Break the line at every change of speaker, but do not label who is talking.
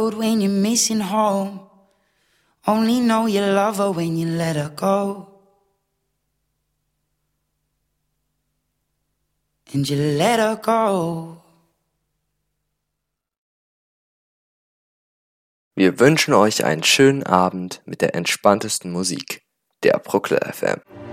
road when you're missing home. Only know you love her when you let her go. And you let her go.
Wir wünschen euch einen schönen Abend mit der entspanntesten Musik, der Brooklyn FM.